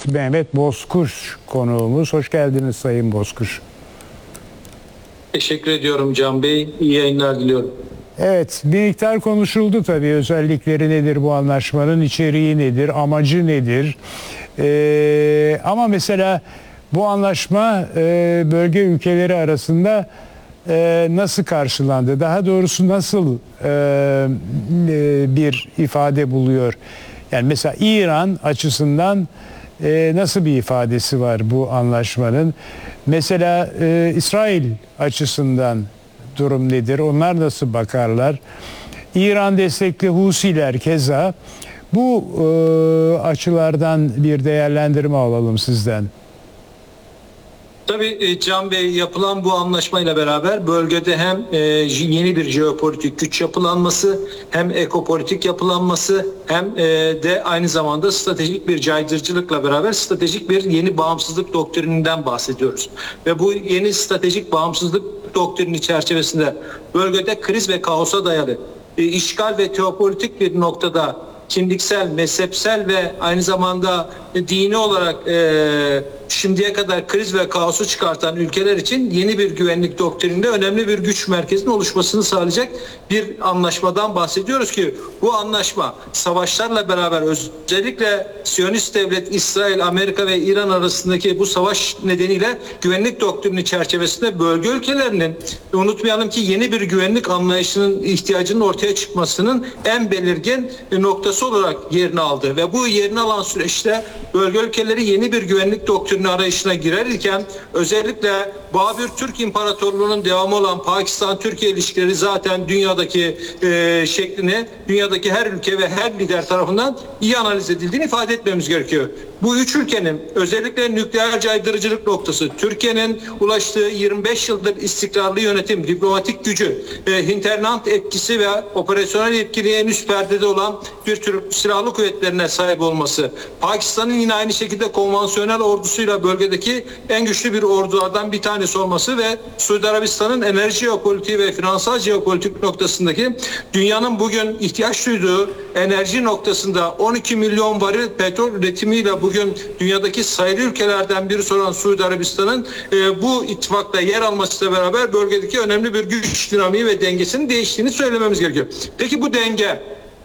Mehmet Bozkuş konuğumuz. Hoş geldiniz Sayın Bozkuş. Teşekkür ediyorum Can Bey. İyi yayınlar diliyorum. Evet, bir miktar konuşuldu tabii. Özellikleri nedir bu anlaşmanın, içeriği nedir, amacı nedir? Ama mesela bu anlaşma bölge ülkeleri arasında nasıl karşılandı? Daha doğrusu nasıl bir ifade buluyor? Yani mesela İran açısından nasıl bir ifadesi var bu anlaşmanın? Mesela İsrail açısından durum nedir? Onlar nasıl bakarlar? İran destekli Husiler keza. Bu açılardan bir değerlendirme alalım sizden. Tabii Can Bey, yapılan bu anlaşmayla beraber bölgede hem yeni bir jeopolitik güç yapılanması, hem ekopolitik yapılanması, hem de aynı zamanda stratejik bir caydırıcılıkla beraber stratejik bir yeni bağımsızlık doktrininden bahsediyoruz. Ve bu yeni stratejik bağımsızlık doktrini çerçevesinde bölgede kriz ve kaosa dayalı işgal ve teopolitik bir noktada kimliksel, mezhepsel ve aynı zamanda dini olarak şimdiye kadar kriz ve kaosu çıkartan ülkeler için yeni bir güvenlik doktrininde önemli bir güç merkezinin oluşmasını sağlayacak bir anlaşmadan bahsediyoruz ki bu anlaşma savaşlarla beraber özellikle Siyonist devlet İsrail, Amerika ve İran arasındaki bu savaş nedeniyle güvenlik doktrini çerçevesinde bölge ülkelerinin, unutmayalım ki, yeni bir güvenlik anlayışının ihtiyacının ortaya çıkmasının en belirgin noktası olarak yerini aldı ve bu yerini alan süreçte bölge ülkeleri yeni bir güvenlik doktrini arayışına girerken özellikle Babür Türk İmparatorluğu'nun devamı olan Pakistan-Türkiye ilişkileri zaten dünyadaki şeklini dünyadaki her ülke ve her lider tarafından iyi analiz edildiğini ifade etmemiz gerekiyor. Bu üç ülkenin özellikle nükleer caydırıcılık noktası, Türkiye'nin ulaştığı 25 yıldır istikrarlı yönetim, diplomatik gücü, hinterland etkisi ve operasyonel etkiliğe en üst perdede olan bir Türk silahlı kuvvetlerine sahip olması, Pakistan'ın yine aynı şekilde konvansiyonel ordusuyla bölgedeki en güçlü bir ordulardan bir tanesi olması ve Suudi Arabistan'ın enerji jeopolitiği ve finansal jeopolitik noktasındaki dünyanın bugün ihtiyaç duyduğu enerji noktasında 12 milyon varil petrol üretimiyle bugün dünyadaki sayılı ülkelerden birisi olan Suudi Arabistan'ın bu ittifakta yer almasıyla beraber bölgedeki önemli bir güç dinamiği ve dengesinin değiştiğini söylememiz gerekiyor. Peki bu denge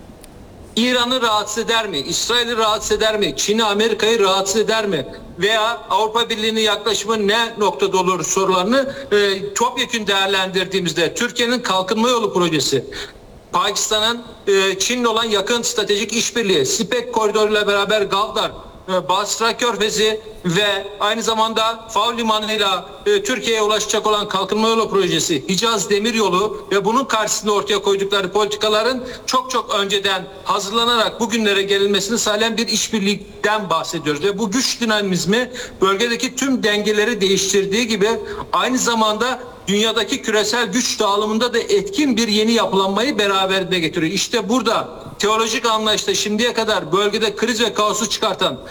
İran'ı rahatsız eder mi? İsrail'i rahatsız eder mi? Çin'i, Amerika'yı rahatsız eder mi? Veya Avrupa Birliği'nin yaklaşımı ne noktada olur sorularını topyekün değerlendirdiğimizde Türkiye'nin kalkınma yolu projesi, Pakistan'ın Çin'le olan yakın stratejik işbirliği, SİPEK koridoruyla beraber Galdar, Basra Körfezi ve aynı zamanda Fav Limanı'yla Türkiye'ye ulaşacak olan kalkınma yolu projesi, Hicaz Demiryolu ve bunun karşısında ortaya koydukları politikaların çok önceden hazırlanarak bugünlere gelinmesini sağlayan bir işbirliğinden bahsediyoruz. Ve bu güç dinamizmi bölgedeki tüm dengeleri değiştirdiği gibi aynı zamanda dünyadaki küresel güç dağılımında da etkin bir yeni yapılanmayı beraberinde getiriyor. İşte burada teolojik anlayışta şimdiye kadar bölgede kriz ve kaosu çıkartan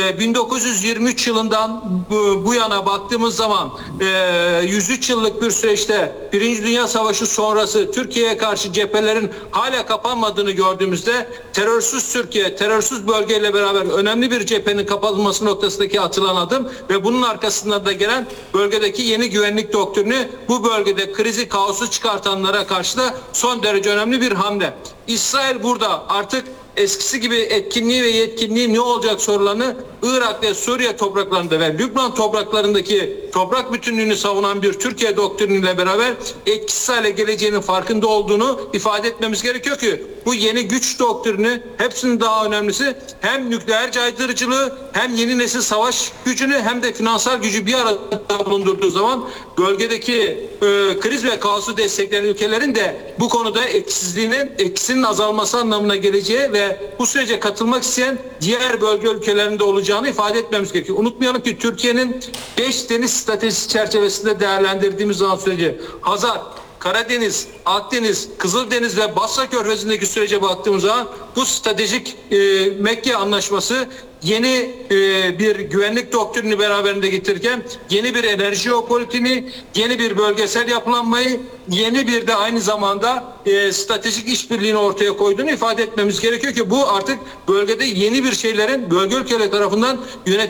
1923 yılından bu yana baktığımız zaman 103 yıllık bir süreçte Birinci Dünya Savaşı sonrası Türkiye'ye karşı cephelerin hala kapanmadığını gördüğümüzde terörsüz Türkiye, terörsüz bölgeyle beraber önemli bir cephenin kapatılması noktasındaki atılan adım ve bunun arkasından da gelen bölgedeki yeni güvenlik doktrini bu bölgede krizi, kaosu çıkartanlara karşı da son derece önemli bir hamle. İsrail burada artık eskisi gibi etkinliği ve yetkinliği ne olacak sorularını Irak ve Suriye topraklarında ve Lübnan topraklarındaki toprak bütünlüğünü savunan bir Türkiye doktriniyle beraber etkisiz hale geleceğinin farkında olduğunu ifade etmemiz gerekiyor ki bu yeni güç doktrini, hepsinin daha önemlisi, hem nükleer caydırıcılığı hem yeni nesil savaş gücünü hem de finansal gücü bir arada bulundurduğu zaman bölgedeki kriz ve kaosu destekleyen ülkelerin de bu konuda etkisinin azalması anlamına geleceği ve bu sürece katılmak isteyen diğer bölge ülkelerinde olacağını ifade etmemiz gerekiyor. Unutmayalım ki Türkiye'nin 5 deniz stratejisi çerçevesinde değerlendirdiğimiz zaman süreci Hazar, Karadeniz, Akdeniz, Kızıldeniz ve Basra Körfezi'ndeki sürece baktığımız zaman bu stratejik Mekke Anlaşması yeni bir güvenlik doktrini beraberinde getirirken yeni bir enerji jeopolitiğini, yeni bir bölgesel yapılanmayı, yeni bir de aynı zamanda stratejik işbirliğini ortaya koyduğunu ifade etmemiz gerekiyor ki bu artık bölgede yeni bir şeylerin bölge ülkeleri tarafından